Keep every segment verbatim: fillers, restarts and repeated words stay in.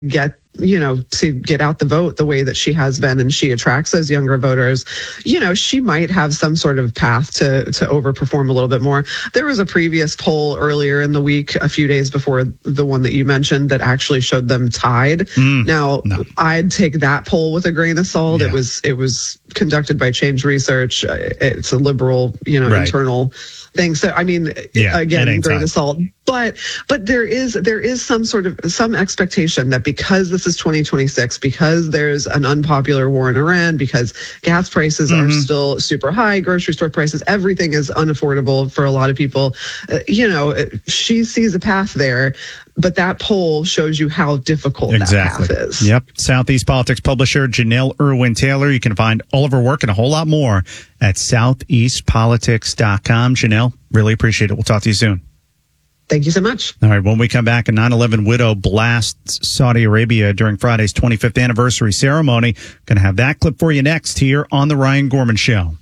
get, you know, to get out the vote the way that she has been, and she attracts those younger voters, you know, she might have some sort of path to to overperform a little bit more. There was a previous poll earlier in the week, a few days before the one that you mentioned, that actually showed them tied. Mm, now, no. I'd take that poll with a grain of salt. Yeah. It was it was conducted by Change Research. It's a liberal, you know, right. internal thing. So, I mean, yeah, again, grain time. of salt. But but there is there is some sort of some expectation that because this is twenty twenty-six, because there's an unpopular war in Iran, because gas prices mm-hmm. are still super high, grocery store prices, everything is unaffordable for a lot of people. Uh, you know, she sees a path there, but that poll shows you how difficult exactly. that path is. Yep. Southeast Politics publisher Janelle Irwin Taylor. You can find all of her work and a whole lot more at southeast politics dot com. Janelle, really appreciate it. We'll talk to you soon. Thank you so much. All right, when we come back, a nine eleven widow blasts Saudi Arabia during Friday's twenty-fifth anniversary ceremony. Going to have that clip for you next here on The Ryan Gorman Show.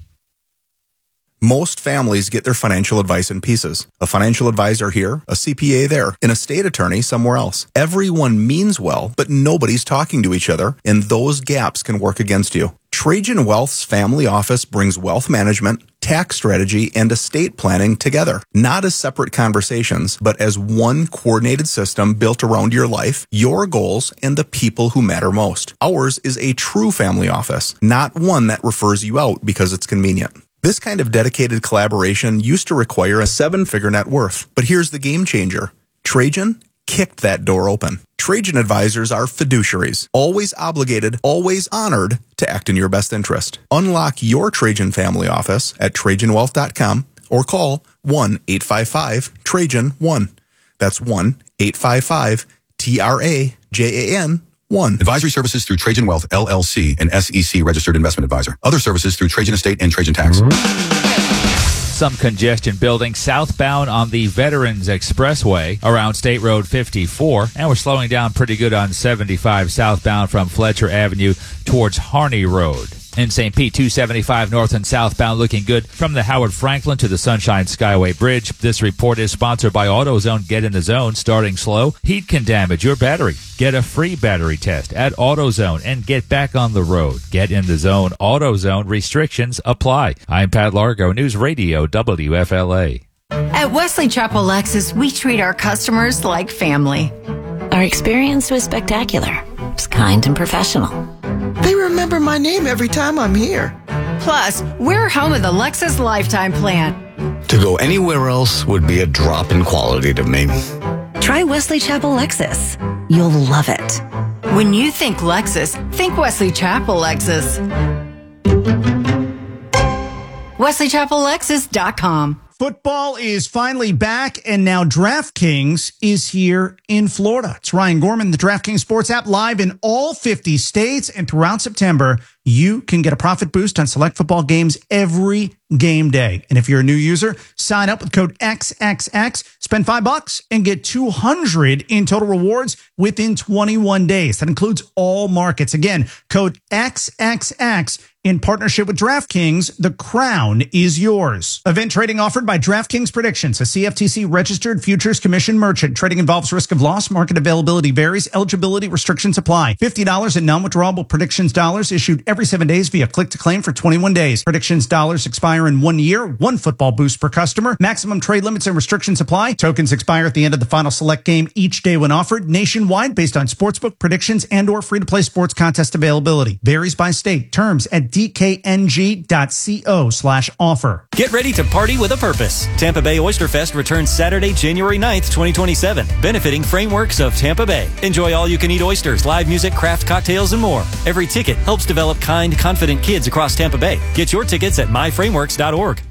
Most families get their financial advice in pieces. A financial advisor here, a C P A there, an estate attorney somewhere else. Everyone means well, but nobody's talking to each other, and those gaps can work against you. Trajan Wealth's family office brings wealth management, tax strategy, and estate planning together, not as separate conversations, but as one coordinated system built around your life, your goals, and the people who matter most. Ours is a true family office, not one that refers you out because it's convenient. This kind of dedicated collaboration used to require a seven-figure net worth, but here's the game changer. Trajan kicked that door open. Trajan advisors are fiduciaries, always obligated, always honored to act in your best interest. Unlock your Trajan family office at trajan wealth dot com or call one eight five five Trajan one. That's one eight five five T R A J A N one. Advisory services through Trajan Wealth, L L C, an S E C registered investment advisor. Other services through Trajan Estate and Trajan Tax. Some congestion building southbound on the Veterans Expressway around State Road fifty-four, and we're slowing down pretty good on seventy-five southbound from Fletcher Avenue towards Harney Road. In Saint Pete, two seventy-five north and southbound looking good from the Howard Franklin to the Sunshine Skyway Bridge. This report is sponsored by AutoZone. Get in the zone. Starting slow, heat can damage your battery. Get a free battery test at AutoZone and get back on the road. Get in the zone. AutoZone. Restrictions apply. I'm Pat Largo, News Radio W F L A. At Wesley Chapel Lexus, we treat our customers like family. Our experience was spectacular. It was kind and professional. They remember my name every time I'm here. Plus, we're home of the Lexus Lifetime Plan. To go anywhere else would be a drop in quality to me. Try Wesley Chapel Lexus. You'll love it. When you think Lexus, think Wesley Chapel Lexus. Wesley Chapel Lexus dot com. Football is finally back, and now DraftKings is here in Florida. It's Ryan Gorman, the DraftKings Sports app, live in all fifty states. And throughout September, you can get a profit boost on select football games every game day. And if you're a new user, sign up with code X X X, spend five bucks, and get two hundred in total rewards within twenty-one days. That includes all markets. Again, code X X X. In partnership with DraftKings, the crown is yours. Event trading offered by DraftKings Predictions, a C F T C-registered futures commission merchant. Trading involves risk of loss. Market availability varies. Eligibility restrictions apply. fifty dollars in non-withdrawable Predictions dollars issued every seven days via click-to-claim for twenty-one days. Predictions dollars expire in one year. One football boost per customer. Maximum trade limits and restrictions apply. Tokens expire at the end of the final select game each day when offered. Nationwide based on sportsbook predictions and or free-to-play sports contest availability. Varies by state. Terms at D K N G dot co slash offer. Get ready to party with a purpose. Tampa Bay Oyster Fest returns Saturday, January ninth, twenty twenty-seven, benefiting Frameworks of Tampa Bay. Enjoy all-you-can-eat oysters, live music, craft cocktails, and more. Every ticket helps develop kind, confident kids across Tampa Bay. Get your tickets at my frameworks dot org.